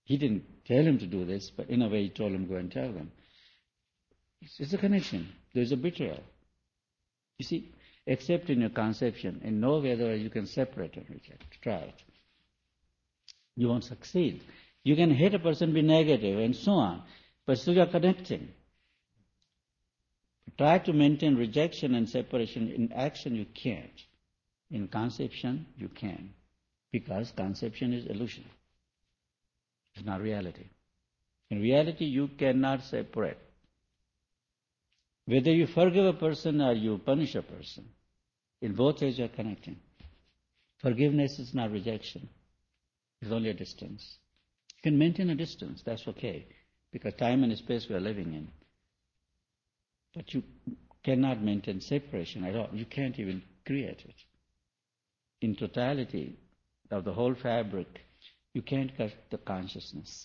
He didn't tell him to do this, but in a way he told him, go and tell them. It's a connection. There's a betrayal. You see, except in your conception, in no way otherwise you can separate and reject. Try it. You won't succeed. You can hate a person, be negative, and so on, but still you're connecting. Try to maintain rejection and separation in action, you can't. In conception, you can. Because conception is illusion. It's not reality. In reality, you cannot separate. Whether you forgive a person or you punish a person, in both ways you are connecting. Forgiveness is not rejection. It's only a distance. You can maintain a distance, that's okay, because time and space we are living in. But you cannot maintain separation at all. You can't even create it. In totality of the whole fabric, you can't cut the consciousness.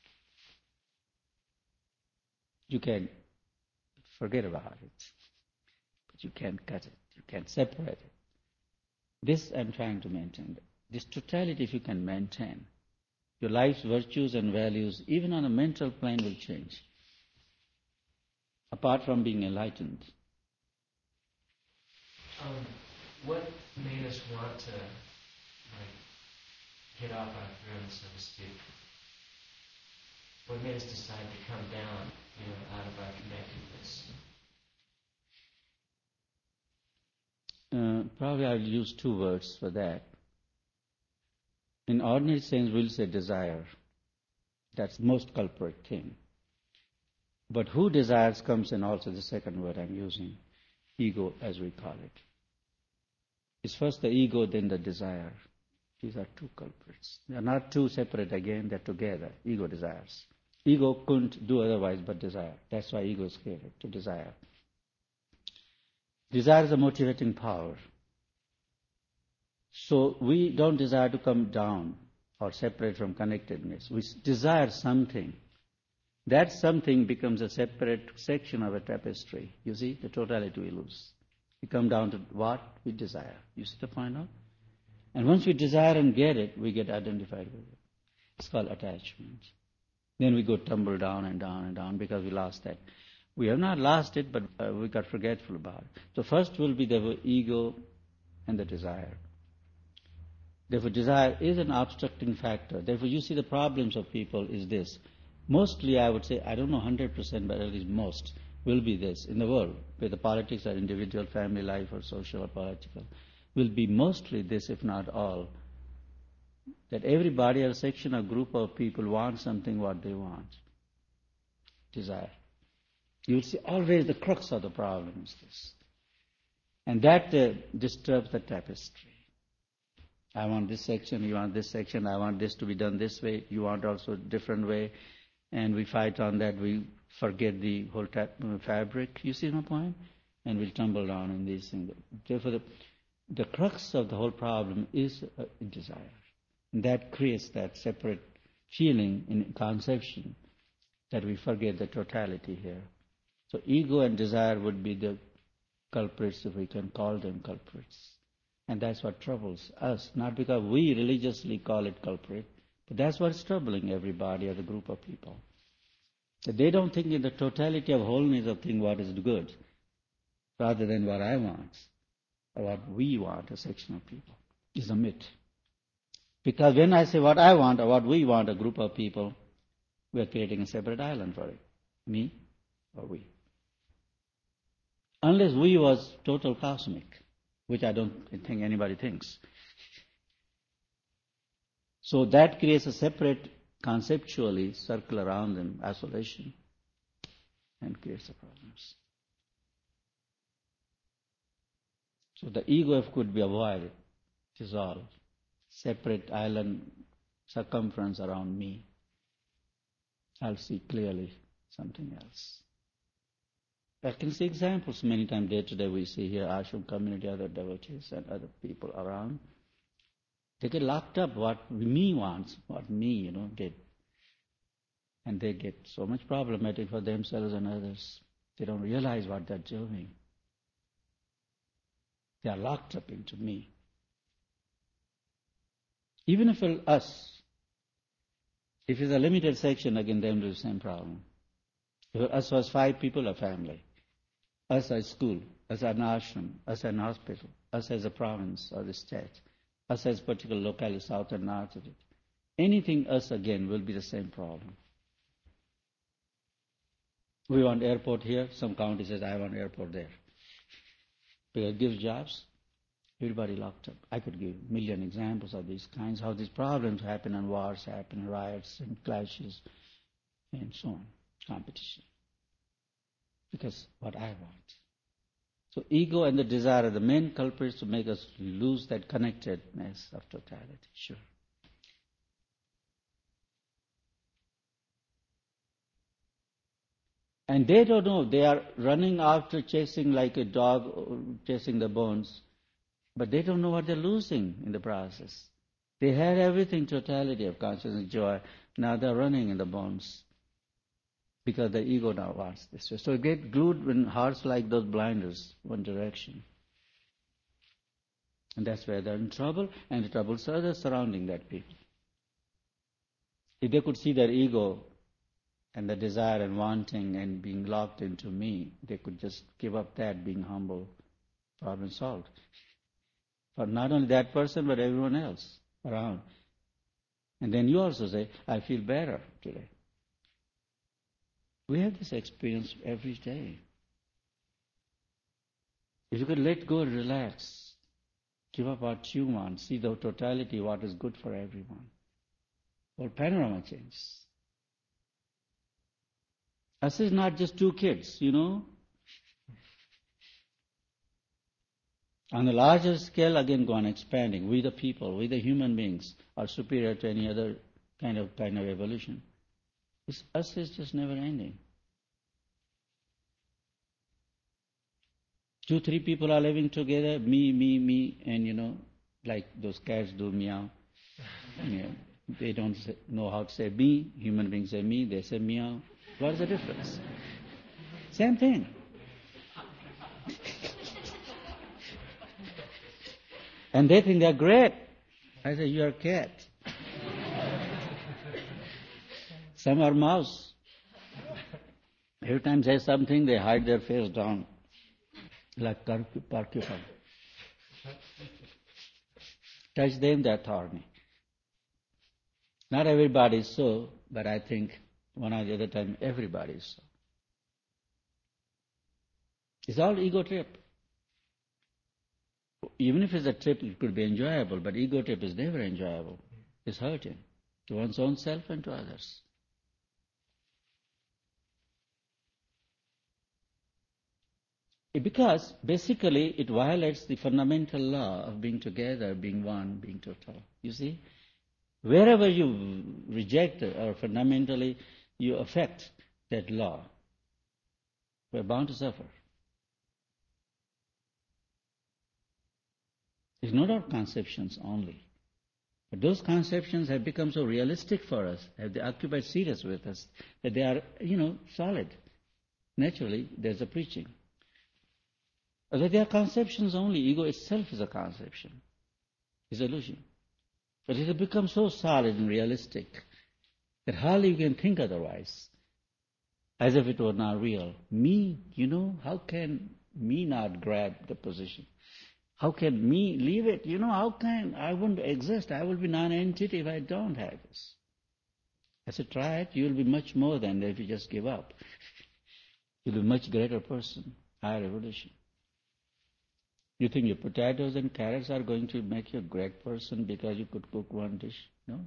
You can forget about it, but you can't cut it. You can't separate it. This I'm trying to maintain. This totality, if you can maintain, your life's virtues and values, even on a mental plane, will change. Apart from being enlightened. What made us want to get off our throne, so to speak? What made us decide to come down, out of our connectedness? Probably I'll use two words for that. In ordinary sense, we'll say desire. That's the most culprit thing. But who desires comes in also the second word I'm using, ego as we call it. It's first the ego, then the desire. These are two culprits. They are not two separate again, they're together. Ego desires. Ego couldn't do otherwise but desire. That's why ego is created, to desire. Desire is a motivating power. So we don't desire to come down or separate from connectedness. We desire something. That something becomes a separate section of a tapestry. You see, the totality we lose. We come down to what we desire. You see the point now? And once we desire and get it, we get identified with it. It's called attachment. Then we go tumble down and down and down because we lost that. We have not lost it, but we got forgetful about it. So first will be the ego and the desire. Therefore, desire is an obstructing factor. Therefore, you see the problems of people is this. Mostly, I would say, I don't know 100%, but at least most, will be this. In the world, where the politics are individual, family life, or social or political, will be mostly this, if not all, that everybody or section or group of people want something what they want. Desire. You will see always the crux of the problem is this. And that disturbs the tapestry. I want this section, you want this section, I want this to be done this way, you want also a different way, and we fight on that, we forget the whole fabric, you see my point? And we'll tumble down in these things. Therefore, the crux of the whole problem is desire. And that creates that separate feeling in conception that we forget the totality here. So ego and desire would be the culprits, if we can call them culprits. And that's what troubles us, not because we religiously call it culprit, but that's what's troubling everybody as a group of people. That they don't think in the totality of wholeness of thing what is good, rather than what I want, or what we want, a section of people, is a myth. Because when I say what I want or what we want, a group of people, we are creating a separate island for it. Me or we. Unless we was total cosmic, which I don't think anybody thinks. So that creates a separate, conceptually, circle around them, isolation, and creates the problems. So the ego, if could be avoided, dissolved, separate island circumference around me, I'll see clearly something else. I can see examples many times day to day we see here, ashram community, other devotees and other people around. They get locked up what me wants, what me, did. And they get so much problematic for themselves and others. They don't realize what they're doing. They are locked up into me. Even if us, If it's a limited section, again, then there's the same problem. If us was 5 people, a family. Us as school, us an ashram, us an hospital, us as a province or the state, us as particular locality, south and north of it. Anything us again will be the same problem. We want airport here, some county says, I want airport there. Because it gives jobs, everybody locked up. I could give a million examples of these kinds, how these problems happen and wars happen, riots and clashes and so on, competition. Because what I want. So ego and the desire are the main culprits to make us lose that connectedness of totality, sure. And they don't know, they are running after chasing like a dog, chasing the bones, but they don't know what they're losing in the process. They had everything, totality of consciousness, joy, now they're running in the bones. Because the ego now wants this way. So you get glued in hearts like those blinders, one direction. And that's where they're in trouble, and the troubles are others surrounding that people. If they could see their ego and the desire and wanting and being locked into me, they could just give up that, being humble, problem solved. For not only that person, but everyone else around. And then you also say, I feel better today. We have this experience every day. If you could let go and relax, give up what you want, see the totality, what is good for everyone, whole panorama changes. Us is not just 2 kids, On a larger scale, again, go on expanding. We the people, we the human beings are superior to any other kind of evolution. Us is just never ending. 2, 3 people are living together, me, and like those cats do meow. They don't know how to say me. Human beings say me, they say meow. What is the difference? Same thing. And they think they're great. I say, you're a cat. Some are mouse. Every time they say something, they hide their face down, like porcupine. Touch them, they're thorny. Not everybody is so, but I think one or the other time everybody is so. It's all ego trip. Even if it's a trip, it could be enjoyable, but ego trip is never enjoyable. It's hurting to one's own self and to others. Because basically it violates the fundamental law of being together, being one, being total. You see? Wherever you reject or fundamentally you affect that law, we're bound to suffer. It's not our conceptions only. But those conceptions have become so realistic for us, have they occupied serious with us, that they are, solid. Naturally, there's a preaching. Although they are conceptions only, ego itself is a conception, is illusion. But it has become so solid and realistic that hardly you can think otherwise, as if it were not real. Me, how can me not grab the position? How can me leave it? How can I wouldn't exist? I will be non-entity if I don't have this. I said, try it. You will be much more than that if you just give up. You'll be a much greater person, higher evolution. You think your potatoes and carrots are going to make you a great person because you could cook one dish? No.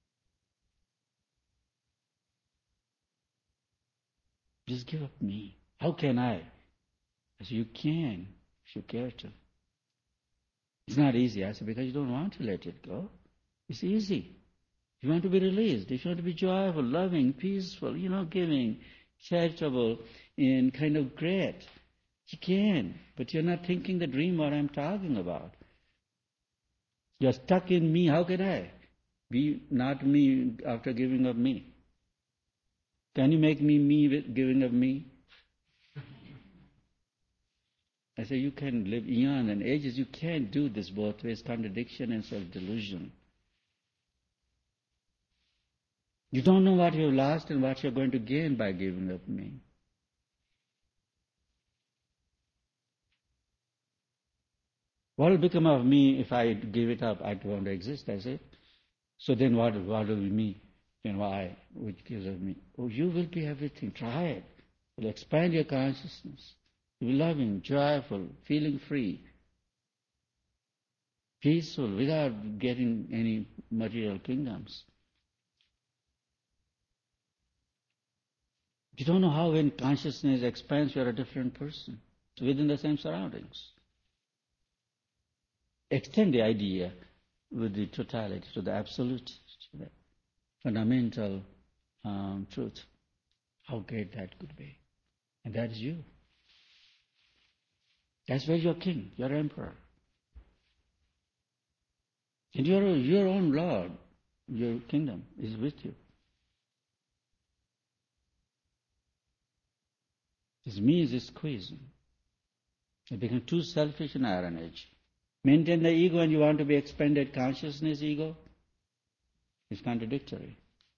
Just give up me. How can I? I said, you can, if you care to. It's not easy. I said, because you don't want to let it go. It's easy. If you want to be released, if you want to be joyful, loving, peaceful, giving, charitable, and kind of great, you can. But you're not thinking the dream what I'm talking about. You're stuck in me. How can I be not me after giving up me? Can you make me with giving up me? I say, you can live eons and ages. You can't do this both ways, contradiction and self-delusion. You don't know what you've lost and what you're going to gain by giving up me. What will become of me if I give it up? I don't exist, that's it. So then what will be me? Then why? Which gives of me? Oh, you will be everything. Try it. It will expand your consciousness. You'll be loving, joyful, feeling free, peaceful, without getting any material kingdoms. You don't know how when consciousness expands, you're a different person within the same surroundings. Extend the idea with the totality, to the absolute, to the fundamental truth. How great that could be. And that is you. That's where you're king, you're emperor. And you're your own Lord, your kingdom is with you. This me is squeezing. You become too selfish in Iron Age. Maintain the ego and you want to be expanded consciousness ego? It's contradictory.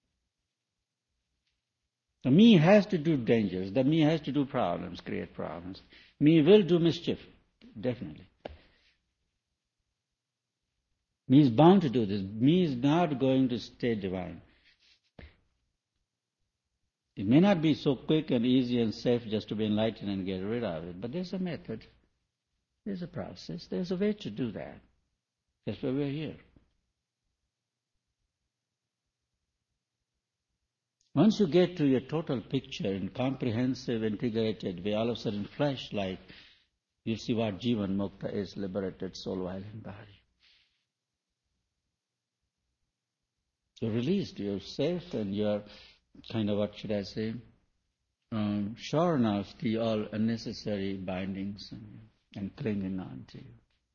The me has to do dangers. The me has to do problems, create problems. Me will do mischief, definitely. Me is bound to do this. Me is not going to stay divine. It may not be so quick and easy and safe just to be enlightened and get rid of it, but there's a method. There's a process. There's a way to do that. That's why we're here. Once you get to your total picture in comprehensive, integrated way, all of a sudden flash-like, you see what Jivan Mukta is, liberated soul while in body. You're released, you're safe, and you're kind of, what should I say, shorn of the all unnecessary bindings and clinging on to you.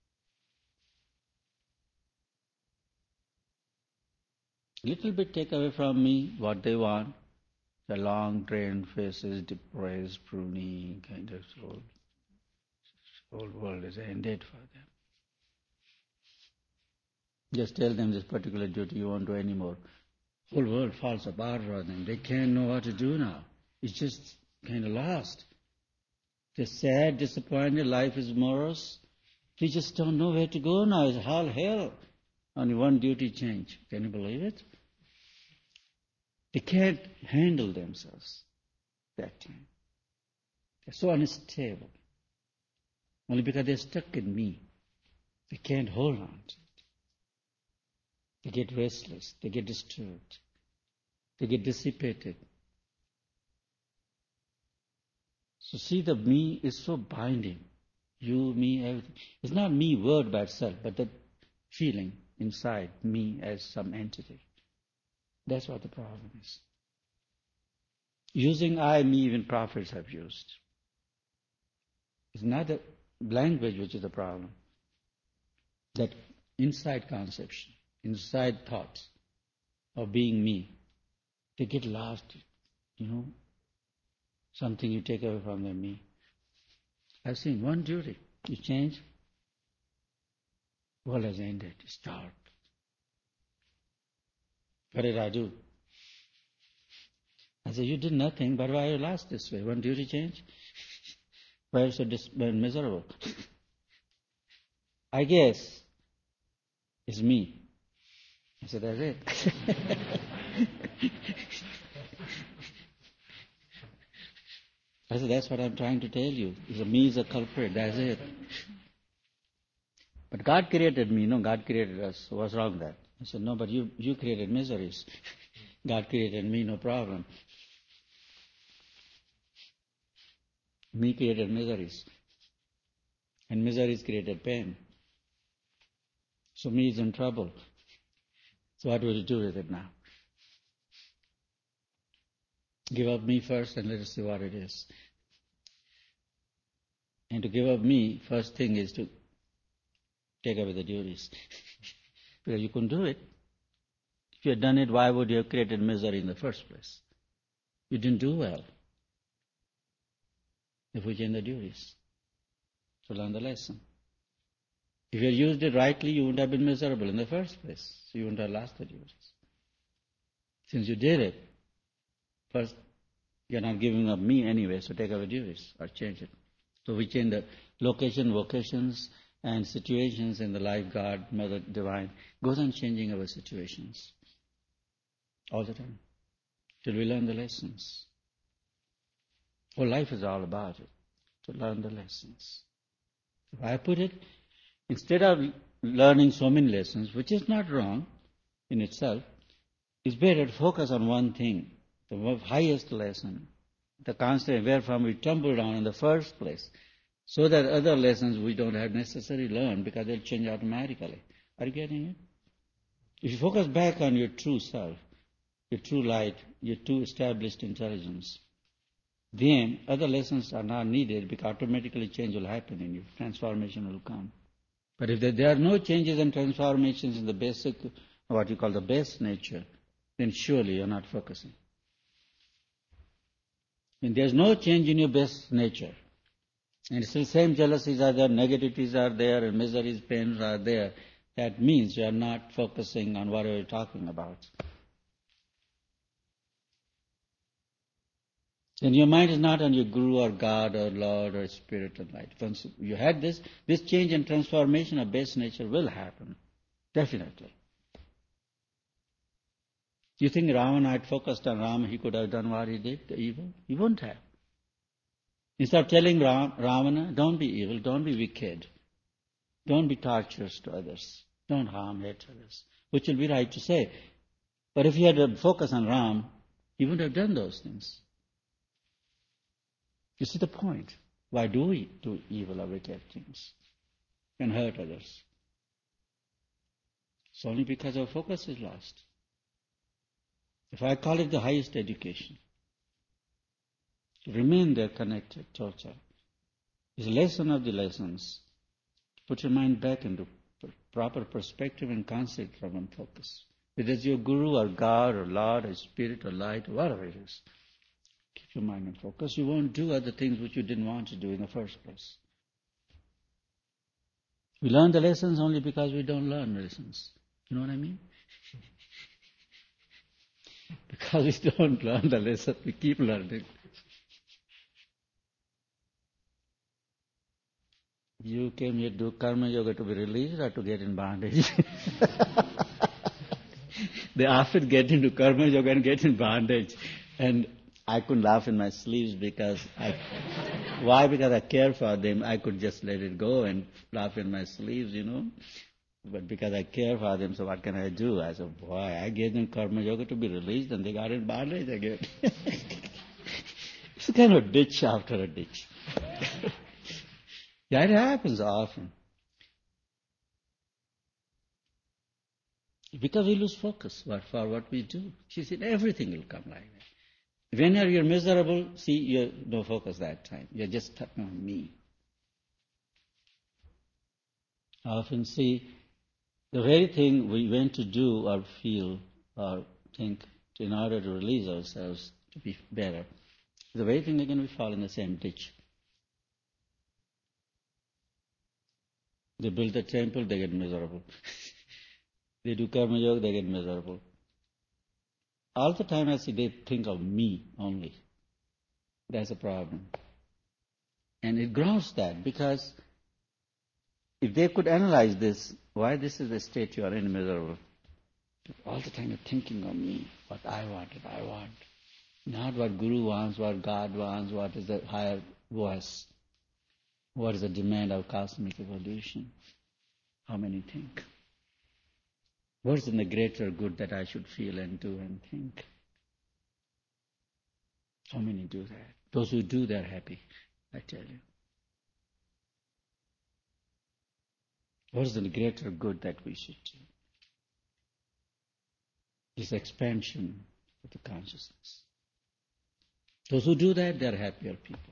Little bit take away from me what they want, the long drained faces, depressed, pruny, kind of whole world is ended for them. Just tell them this particular duty you won't do anymore. Whole world falls apart for them. They can't know what to do now. It's just kind of lost. They're sad, disappointed, life is morose. They just don't know where to go now. It's all hell. Only one duty change. Can you believe it? They can't handle themselves that time. They're so unstable. Only because they're stuck in me. They can't hold on to it. They get restless. They get disturbed. They get dissipated. So see, the me is so binding. You, me, everything. It's not me word by itself, but the feeling inside me as some entity. That's what the problem is. Using I, me, even prophets have used. It's not the language which is the problem. That inside conception, inside thoughts of being me, they get lost, something you take away from them, me. I've seen one duty. You change, world has ended, it's dark. What did I do? I said, you did nothing, but why are you lost this way? One duty change? Why are you so miserable? I guess it's me. I said, that's it. I said, that's what I'm trying to tell you. Me is a culprit, that's it. But God created me, God created us. So what's wrong with that? I said, no, but you created miseries. God created me, no problem. Me created miseries. And miseries created pain. So me is in trouble. So what will you do with it now? Give up me first and let us see what it is. And to give up me, first thing is to take away the duties. Because you couldn't do it. If you had done it, why would you have created misery in the first place? You didn't do well. If we change the duties to learn the lesson. If you had used it rightly, you wouldn't have been miserable in the first place. So you wouldn't have lost the duties. Since you did it, first, you're not giving up me anyway, so take away duties or change it. So we change the location, vocations, and situations in the life, God, Mother Divine, goes on changing our situations all the time till we learn the lessons. Whole life is all about it, to learn the lessons. If I put it, instead of learning so many lessons, which is not wrong in itself, it's better to focus on one thing, the highest lesson, the constant wherefrom we tumble down in the first place, so that other lessons we don't have necessarily learned because they'll change automatically. Are you getting it? If you focus back on your true self, your true light, your true established intelligence, then other lessons are not needed because automatically change will happen in you. Transformation will come. But if there are no changes and transformations in the basic, what you call the base nature, then surely you're not focusing. When there's no change in your base nature, and still same jealousies are there, negativities are there, and miseries, pains are there, that means you are not focusing on what we're talking about. Then your mind is not on your Guru or God or Lord or Spirit or Light. Once you had this change and transformation of base nature will happen. Definitely. Do you think Ravana had focused on Rama, he could have done what he did, the evil? He wouldn't have. Instead of telling Ravana, don't be evil, don't be wicked, don't be torturous to others, don't harm, hate others, which will be right to say. But if he had a focus on Ram, he wouldn't have done those things. You see the point. Why do we do evil or wicked things and hurt others? It's only because our focus is lost. If I call it the highest education, to remain there connected, total, is a lesson of the lessons. Put your mind back into proper perspective and concentrate from and focus. Whether it's your Guru or God or Lord or Spirit or Light or whatever it is, keep your mind in focus. You won't do other things which you didn't want to do in the first place. We learn the lessons only because we don't learn lessons. You know what I mean? Because we don't learn the lesson, we keep learning. You came here to do karma yoga to be released or to get in bondage? They often get into karma yoga and get in bondage. And I couldn't laugh in my sleeves because why? Because I care for them. I could just let it go and laugh in my sleeves, But because I care for them, so what can I do? I said, boy, I gave them karma yoga to be released and they got in bondage again. It's kind of a ditch after a ditch. Yeah, it happens often. Because we lose focus for what we do. She said, everything will come like that. When you're miserable, see, you no focus that time. You're just talking on me. I often see the very thing we went to do or feel or think in order to release ourselves to be better, the very thing again we fall in the same ditch. They build a temple, they get miserable. They do karma yoga, they get miserable. All the time I see they think of me only. That's a problem. And it grows that because if they could analyze this, why this is the state you are in, miserable. All the time you're thinking of me, what I want. Not what Guru wants, what God wants, what is the higher voice. What is the demand of cosmic evolution? How many think? What is in the greater good that I should feel and do and think? How many do that? Those who do, they're happy, I tell you. What is the greater good that we should do? This expansion of the consciousness. Those who do that, they're happier people.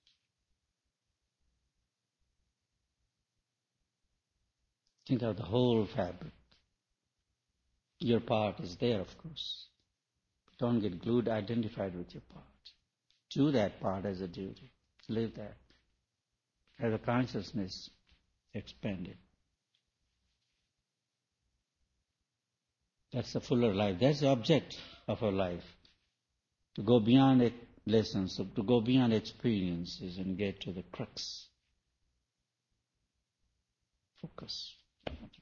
Think of the whole fabric. Your part is there, of course. Don't get glued, identified with your part. Do that part as a duty. Live that. As a consciousness expanded. That's the fuller life. That's the object. of our life, to go beyond lessons, to go beyond experiences and get to the crux. Focus.